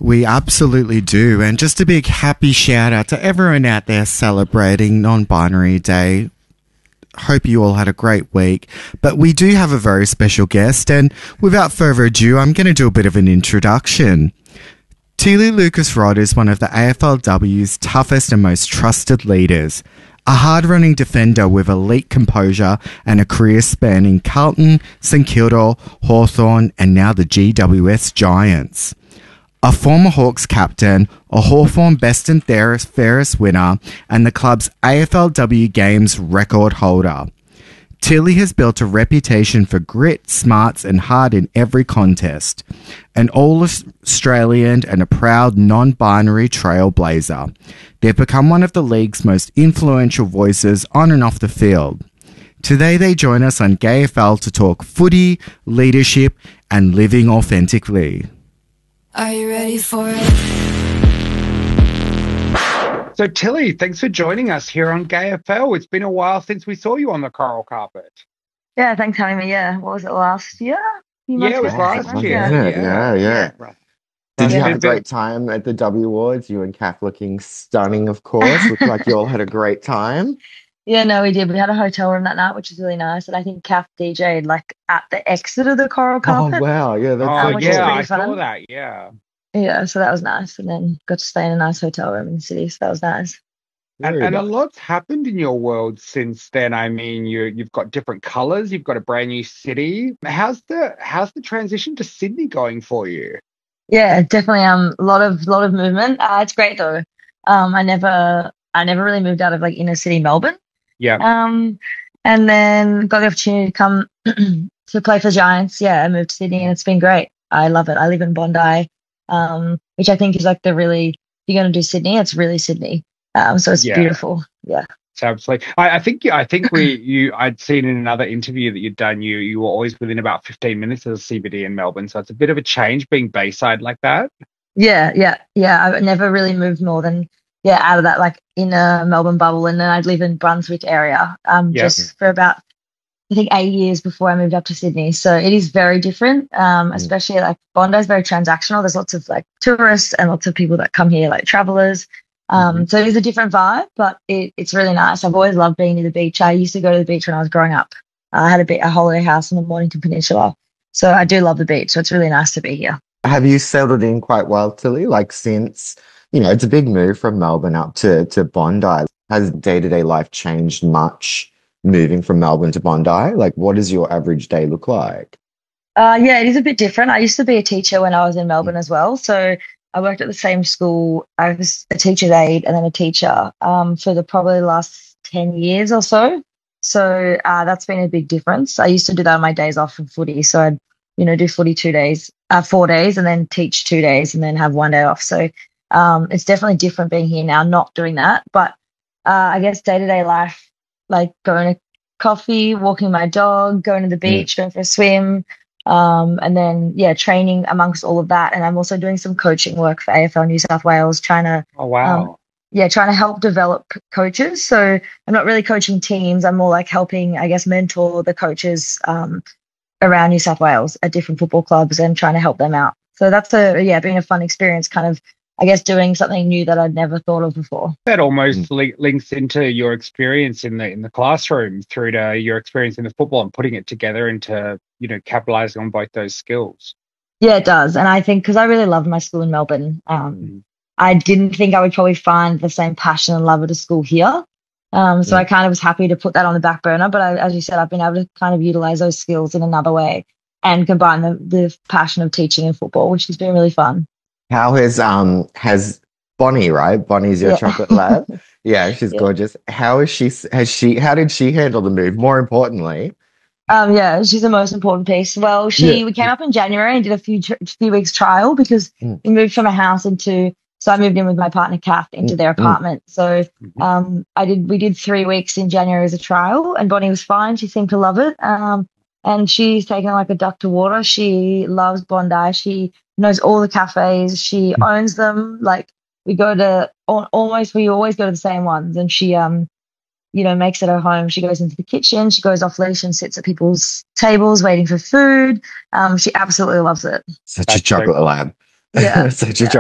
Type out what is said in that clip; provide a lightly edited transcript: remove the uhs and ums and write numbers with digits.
We absolutely do. And just a big happy shout out to everyone out there celebrating Non-Binary Day. Hope you all had a great week. But we do have a very special guest, and without further ado, I'm going to do a bit of an introduction. Teely Lucas-Rod is one of the AFLW's toughest and most trusted leaders. A hard-running defender with elite composure and a career spanning Carlton, St Kilda, Hawthorn, and now the GWS Giants. A former Hawks captain, a Hawthorn Best and Fairest winner, and the club's AFLW Games record holder. Tilly has built a reputation for grit, smarts, and heart in every contest. An all-Australian and a proud non-binary trailblazer. They've become one of the league's most influential voices on and off the field. Today they join us on GayFL to talk footy, leadership, and living authentically. Are you ready for it? So, Tilly, thanks for joining us here on GayFL. It's been a while since we saw you on the coral carpet. Yeah, thanks for having me. Yeah, what was it, last year? Yeah, it was last year. Yeah. Did you have a great time at the W Awards? You and Kath looking stunning, of course. Looked like you all had a great time. Yeah, no, we did. We had a hotel room that night, which was really nice. And I think Kath DJ'd like at the exit of the coral carpet. Oh, wow. Yeah, that's I saw that. Yeah. Yeah, so that was nice. And then got to stay in a nice hotel room in the city. So that was nice. And a lot's happened in your world since then. I mean, you've got different colours. You've got a brand new city. How's the transition to Sydney going for you? Yeah, definitely. A lot of movement. It's great though. I never really moved out of like inner city Melbourne. Yeah. And then got the opportunity to come to play for Giants. Yeah, I moved to Sydney and it's been great. I love it. I live in Bondi, which I think is like if you're going to do Sydney, it's really Sydney. So it's beautiful. Yeah. Absolutely. I think I'd seen in another interview that you'd done, you were always within about 15 minutes of the CBD in Melbourne. So it's a bit of a change being Bayside like that. Yeah. I never really moved more than out of that like inner Melbourne bubble, and then I'd live in Brunswick area just for about I think 8 years before I moved up to Sydney. So it is very different, especially like Bondi is very transactional. There's lots of like tourists and lots of people that come here like travellers. So it is a different vibe, but it's really nice. I've always loved being near the beach. I used to go to the beach when I was growing up. I had a holiday house on the Mornington Peninsula. So I do love the beach. So it's really nice to be here. Have you settled in quite well, Tilly? Like since, it's a big move from Melbourne up to Bondi. Has day-to-day life changed much moving from Melbourne to Bondi? Like what does your average day look like? Yeah, it is a bit different. I used to be a teacher when I was in Melbourne as well. So I worked at the same school. I was a teacher's aide and then a teacher for the probably last 10 years or so. So that's been a big difference. I used to do that on my days off from footy. So I'd, do footy 4 days and then teach 2 days and then have 1 day off. So it's definitely different being here now, not doing that. But I guess day-to-day life, like going to coffee, walking my dog, going to the beach, going for a swim, and then, training amongst all of that. And I'm also doing some coaching work for AFL New South Wales, trying to help develop coaches. So I'm not really coaching teams. I'm more like helping, I guess, mentor the coaches around New South Wales at different football clubs and trying to help them out. So that's been a fun experience, kind of, I guess, doing something new that I'd never thought of before. That almost links into your experience in the classroom through to your experience in the football and putting it together into, capitalizing on both those skills. Yeah, it does. And I think because I really loved my school in Melbourne, I didn't think I would probably find the same passion and love at a school here. So I kind of was happy to put that on the back burner. But as you said, I've been able to kind of utilize those skills in another way and combine the passion of teaching and football, which has been really fun. How has Bonnie, right? Bonnie's your chocolate lab. Yeah, she's gorgeous. How did she handle the move? More importantly. She's the most important piece. Well, we came up in January and did a few weeks trial because we moved from a house so I moved in with my partner Kath into their apartment. So we did 3 weeks in January as a trial, and Bonnie was fine. She seemed to love it. And she's taken like a duck to water. She loves Bondi. She knows all the cafes. She owns them. Like we always go to the same ones, and she makes it her home. She goes into the kitchen. She goes off leash and sits at people's tables waiting for food. She absolutely loves it. Such a chocolate lab. Yeah. Such a